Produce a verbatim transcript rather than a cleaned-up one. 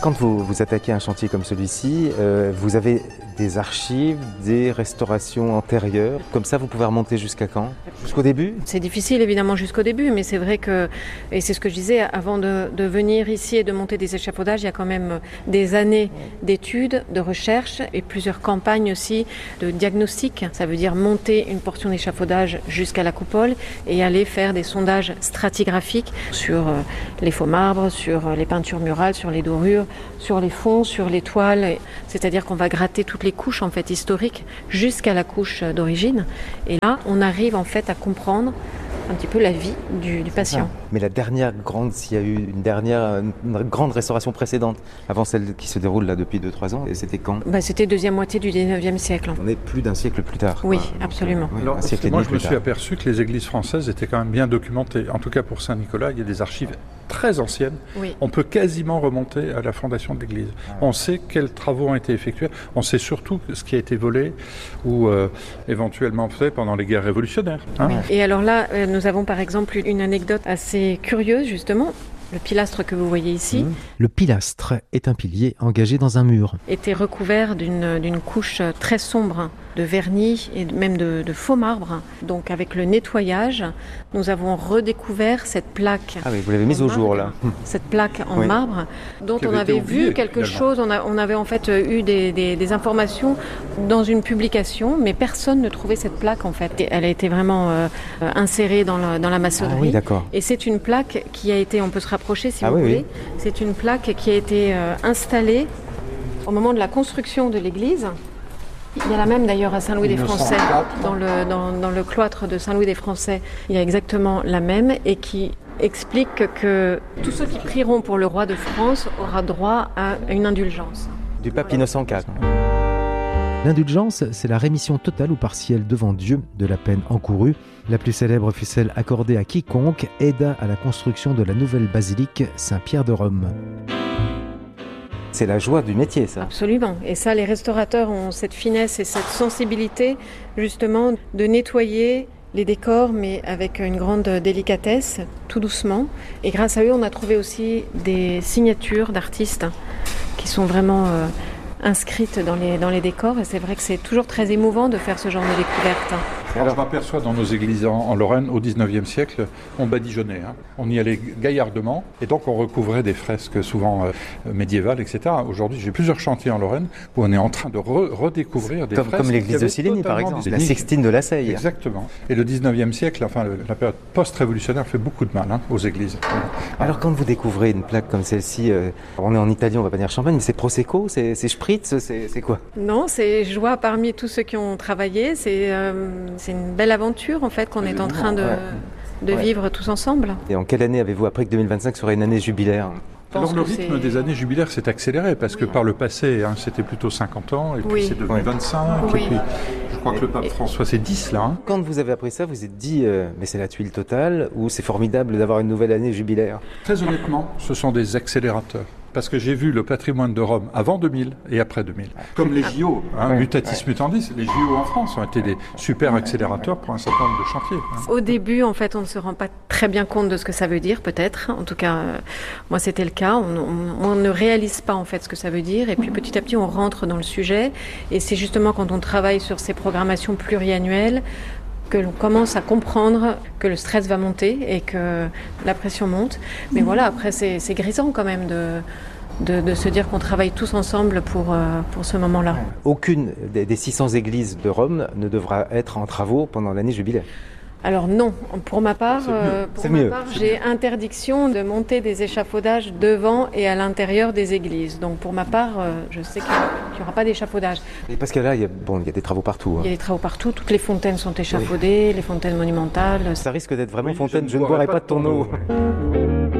Quand vous vous attaquez à un chantier comme celui-ci, euh, vous avez des archives, des restaurations antérieures. Comme ça, vous pouvez remonter jusqu'à quand? Jusqu'au début? C'est difficile évidemment jusqu'au début, mais c'est vrai que, et c'est ce que je disais, avant de, de venir ici et de monter des échafaudages, il y a quand même des années d'études, de recherche et plusieurs campagnes aussi de diagnostic. Ça veut dire monter une portion d'échafaudage jusqu'à la coupole et aller faire des sondages stratigraphiques sur les faux marbres, sur les peintures murales, sur les dorures, sur les fonds, sur les toiles. C'est-à-dire qu'on va gratter toutes les couches en fait historiques jusqu'à la couche d'origine. Et là, on arrive en fait à comprendre un petit peu la vie du, du patient. Ah, mais la dernière grande, s'il y a eu une dernière une grande restauration précédente, avant celle qui se déroule là depuis deux trois ans, et c'était quand? Bah, c'était deuxième moitié du dix-neuvième siècle. On est plus d'un siècle plus tard. Oui, quoi. absolument. Donc, euh, Alors, un siècle et moi, demi je me plus suis tard. aperçu que les églises françaises étaient quand même bien documentées. En tout cas, pour Saint-Nicolas, il y a des archives très anciennes. Oui. On peut quasiment remonter à la fondation de l'église. On sait quels travaux ont été effectués. On sait surtout ce qui a été volé ou euh, éventuellement fait pendant les guerres révolutionnaires. Hein. Et alors là, euh, nous avons par exemple une anecdote assez curieuse justement. Le pilastre que vous voyez ici Mmh. Le pilastre est un pilier engagé dans un mur. était recouvert d'une, d'une couche très sombre de vernis et même de, de faux marbre. Donc avec le nettoyage, nous avons redécouvert cette plaque. Ah oui, vous l'avez mise en au jour là. marbre, Cette plaque en Oui. marbre dont Qui on avait été avait oubliée, vu quelque finalement. chose. On, a, on avait en fait eu des, des, des informations dans une publication, mais personne ne trouvait cette plaque en fait. Et elle a été vraiment euh, insérée dans la, dans la maçonnerie. Ah oui, d'accord. Et c'est une plaque qui a été, on peut se rapprocher si Ah vous oui, voulez, oui. c'est une plaque qui a été euh, installée au moment de la construction de l'église. Il y en a même d'ailleurs à Saint-Louis des Français, dans le, dans, dans le cloître de Saint-Louis des Français, il y a exactement la même et qui explique que tous ceux qui prieront pour le roi de France aura droit à une indulgence. Du pape Innocent quatre. L'indulgence, c'est la rémission totale ou partielle devant Dieu de la peine encourue. La plus célèbre fut celle accordée à quiconque aida à la construction de la nouvelle basilique Saint-Pierre de Rome. C'est la joie du métier, ça. Absolument. Et ça, les restaurateurs ont cette finesse et cette sensibilité, justement, de nettoyer les décors, mais avec une grande délicatesse, tout doucement. Et grâce à eux, on a trouvé aussi des signatures d'artistes qui sont vraiment euh, inscrites dans les, dans les décors. Et c'est vrai que c'est toujours très émouvant de faire ce genre de découverte. Alors, je m'aperçois dans nos églises en, en Lorraine, au dix-neuvième siècle, on badigeonnait. Hein. On y allait gaillardement et donc on recouvrait des fresques souvent euh, médiévales, et cetera. Aujourd'hui, j'ai plusieurs chantiers en Lorraine où on est en train de re- redécouvrir des Comme, fresques. comme l'église qui de avaient Silligny, par totalement exemple. La disparu. Sixtine de La Seille. Exactement. Et le dix-neuvième siècle, enfin le- la période post-révolutionnaire fait beaucoup de mal hein, aux églises. Alors quand vous découvrez une plaque comme celle-ci, euh, on est en Italie, on va pas dire champagne, mais c'est Prosecco, c'est, c'est Spritz, c'est, c'est quoi? Non, c'est joie parmi tous ceux qui ont travaillé. C'est, euh, c'est une belle aventure, en fait, qu'on est en train de, Ouais. de Ouais. vivre tous ensemble. Et en quelle année avez-vous appris que deux mille vingt-cinq serait une année jubilaire? Je pense Alors le que rythme c'est- des années jubilaires s'est accéléré parce que Oui. par le passé, hein, c'était plutôt cinquante ans et puis Oui. c'est devenu Ouais. vingt-cinq. Oui. Et puis je crois que le pape Et- François c'est dix là. Hein. Quand vous avez appris ça, vous vous êtes dit, euh, mais c'est la tuile totale, ou c'est formidable d'avoir une nouvelle année jubilaire? Très honnêtement, ce sont des accélérateurs. Parce que j'ai vu le patrimoine de Rome avant deux mille et après deux mille. Comme les J O, hein, Ouais. mutatis mutandis, les J O en France ont été des super accélérateurs pour un certain nombre de chantiers. hein. Au début, en fait, on ne se rend pas très bien compte de ce que ça veut dire, peut-être. En tout cas, euh, moi, c'était le cas. On, on- on ne réalise pas, en fait, ce que ça veut dire. Et puis, petit à petit, on rentre dans le sujet. Et c'est justement quand on travaille sur ces programmations pluriannuelles que l'on commence à comprendre que le stress va monter et que la pression monte. Mais voilà, après, c'est, c'est grisant quand même de, de, de se dire qu'on travaille tous ensemble pour, euh, pour ce moment-là. Aucune des, des six cents églises de Rome ne devra être en travaux pendant l'année jubilaire. Alors non, pour ma part, C'est mieux. euh, pour C'est ma mieux. part, C'est j'ai interdiction de monter des échafaudages devant et à l'intérieur des églises. Donc pour ma part, euh, je sais qu'il n'y aura pas d'échafaudage. Et parce que là, il y a, bon, il y a des travaux partout. Il y a hein. des travaux partout, toutes les fontaines sont échafaudées, les fontaines monumentales. Ça risque d'être vraiment Oui, fontaine, je je ne ne boirai pas de ton eau. eau.